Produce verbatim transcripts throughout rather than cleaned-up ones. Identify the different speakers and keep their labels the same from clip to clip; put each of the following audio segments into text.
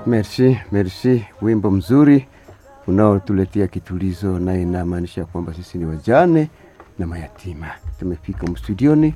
Speaker 1: Merci, merci. Wimbo mzuri unaotuletea kitulizo na inamaanisha kwamba sisi ni wajane na mayatima. Tumefika mstudioni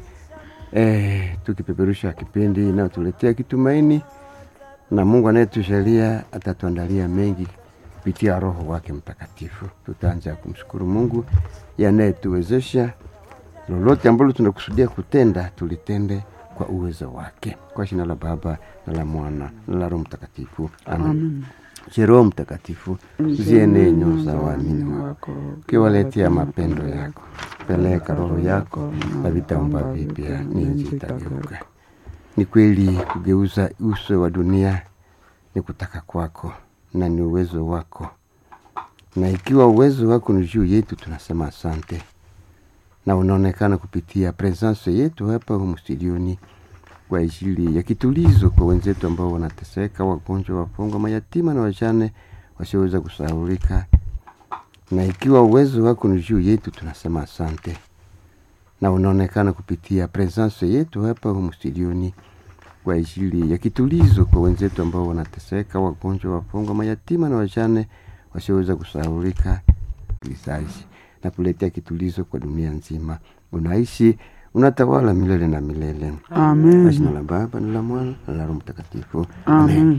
Speaker 1: eh tukipeperusha kipindi na tuletea kitumaini, na Mungu anayetushalia atatuandalia mengi kupitia Roho wake Mtakatifu. Tutaanza kumshukuru Mungu yanayetuwezesha lolote ambalo tunakusudia kutenda tulitende kwa uwezo wake. Kwa jina la Baba na la Mwana na la Roho Mtakatifu. Amen. Amen. Roho Mtakatifu, zienee nyoyo za waamini wako, ukiwaletea mapendo yako. Peleka Roho yako na vitaumba vipya, nchi itageuka. Ni kweli kugeuza uso wa dunia ni kutaka kwako na ni uwezo wako. Na ikiwa uwezo wako ni juu yetu, tunasema asante. Na unaonekana kupitia presence yetu hapa humu studioni kwa ajili ya kitulizo kwa wenzetu ambao wanateseka, wagonjwa, wafungwa, mayatima na wajane wasioweza kusahaulika. Na ikiwa uwezo wako ni juu yetu, tunasema asante. Na unaonekana kupitia presence yetu hapa humu studioni kwa ajili ya kitulizo kwa wenzetu ambao wanateseka, wagonjwa, wafungwa, mayatima na wajane wasioweza kusahaulika. Vizazi na kuletea kitulizo kwa dunia nzima. Unaishi, unatawala milele na milele.
Speaker 2: Amen.
Speaker 1: Kwa jina la Baba na la Mwana na la Roho Mtakatifu. Amen. Amen.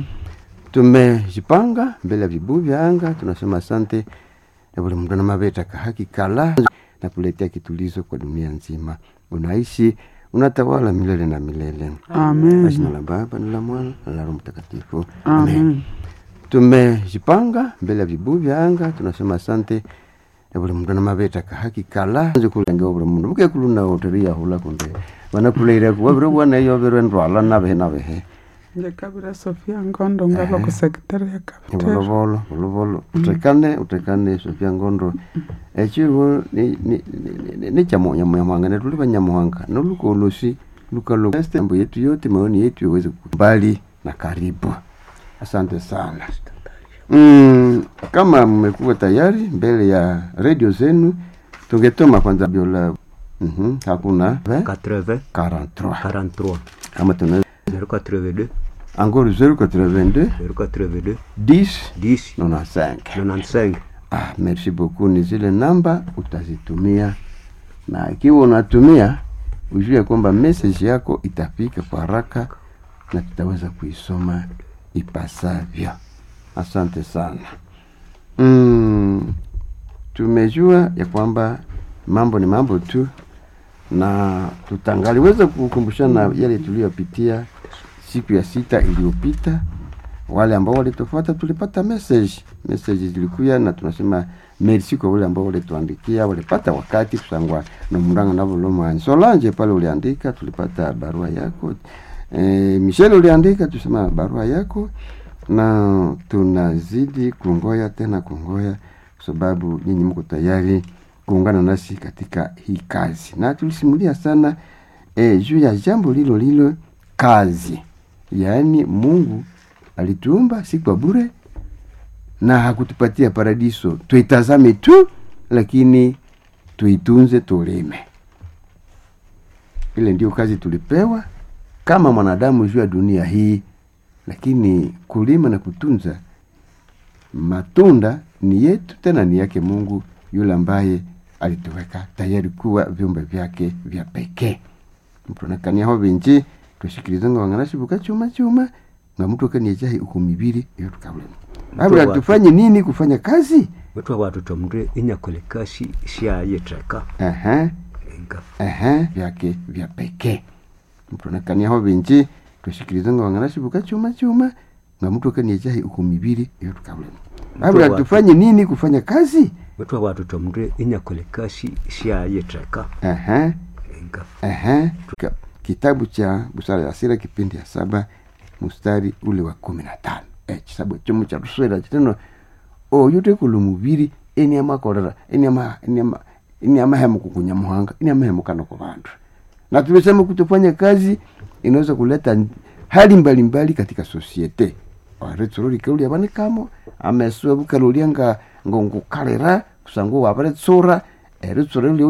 Speaker 1: Tumejipanga mbele ya vibuyu vya anga, tunasema asante. Na bwana Mungu na mabeta haki kala na kuletea kitulizo kwa dunia nzima. Unaishi, unatawala milele na milele.
Speaker 2: Amen.
Speaker 1: Kwa jina la Baba na la Mwana na la Roho Mtakatifu.
Speaker 2: Amen.
Speaker 1: Amen. Tumejipanga mbele ya vibuyu vya anga, tunasema asante. Bwana Mungu na mabeta haki kala nje kulenga bwana Mungu muke kuluna oteria hula kunde wana kuleira kwa bro bwana yo bero ndwala nabe nabe
Speaker 2: nje kabira Sofia Ngondo ngalo ku secretary ya capital
Speaker 1: bolo bolo bolo bolo utekane utekane Sofia Ngondo echiwo ni ni ni chamo nyamo nyamanga ne tuli banyamuhanga no luko lusi lukalo stembo yetu yote maoni yetu iweze kubali na karibu. Asante sana. Mm, kama mmekuwa tayari mbele ya radio zenu, tungetoma kwanza biola. Mhm, mm hakuna
Speaker 3: quatre-vingts
Speaker 1: quarante-trois
Speaker 3: quarante-trois
Speaker 1: kama tuna
Speaker 3: zéro quatre-vingt-deux
Speaker 1: encore zéro quatre-vingt-deux
Speaker 3: zéro quatre-vingt-deux
Speaker 1: dix
Speaker 3: dix
Speaker 1: quatre-vingt-quinze
Speaker 3: quatre-vingt-quinze.
Speaker 1: Ah, merci beaucoup. Ni zile namba utazitumia, na ikiwa unatumia ujue kwamba message yako itafika kwa haraka na tutaweza kuisoma ipasavyo. Asante sana. Mm, tumejua ya kwamba mambo ni mambo tu, na tutangaliweza kukumbushana yale tuliyopitia siku ya sita iliyopita. Wale ambao walitufuata tulipata message message zilikuja, na tunasema merci kwa wale ambao walituandikia, walipata wakati kusangwa na muranga na voloma Solange pale uliandika, tulipata barua yako. E, Michelle uliandika, tusema barua yako, na tunazidi kungoya tena kungoya sababu nyinyi mko tayari kuungana nasi katika hii kazi. Na tulisimulia sana eh juu ya jambo lilo lilo kazi. Yaani Mungu alituumba si kwa bure na hakutupatia paradiso tuitazame tu, lakini tuitunze, tulime. Ile ndio kazi tulipewa kama mwanadamu juu ya dunia hii. Lakini kulima na kutunza matunda ni yetu, tena ni yake Mungu yule ambaye alituweka tayari kuwa viumbe vyake vya pekee. Mponakania ho binji tushikiriza ngo wanganashi buka chuma chuma na mtu kaniyejahi ukumibiri iyo tukabule. Babula tufanye nini kufanya kazi?
Speaker 3: Watu wa watu tomre inyakole kashi shia yetreka.
Speaker 1: Aha.
Speaker 3: Enga.
Speaker 1: Aha, vyake vya pekee. Mponakania ho binji tushikiriza ngo wanganashi buka chuma chuma na mtu kaniyejahi ukumibiri iyo tukabule. Babula tufanye nini kufanya kazi?
Speaker 3: Watu wa watu tomre inyakole kashi shia yetreka.
Speaker 1: Aha.
Speaker 3: Enga.
Speaker 1: Aha. Kitabu cha Busara ya Sira kipindi ya saba mstari ule wa kumi na tano. Eh, chisabu chomu cha ruswera chiteno o yute kulumubiri eni amakorera eni ama eni ama eni ama hemu kukunya muhanga eni ama hemu kana kwa bantu. Na tumesema kutofanya kazi inaweza kuleta hali mbalimbali katika societe. Aretorori kauli abane kamo ameswa bukalulianga ngongo kalera kusango wabare tsora eretorori